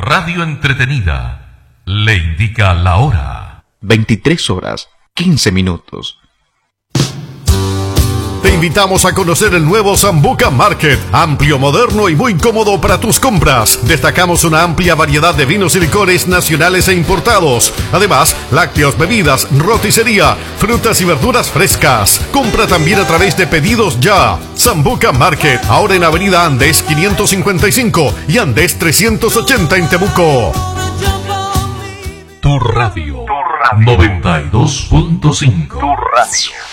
radio entretenida le indica la hora. 23:15. Te invitamos a conocer el nuevo Sambuca Market, amplio, moderno y muy cómodo para tus compras. Destacamos una amplia variedad de vinos y licores nacionales e importados. Además, lácteos, bebidas, roticería, frutas y verduras frescas. Compra también a través de Pedidos Ya. Sambuca Market, ahora en Avenida Andes 555 y Andes 380 en Temuco. Tu radio 92.5. Tu radio.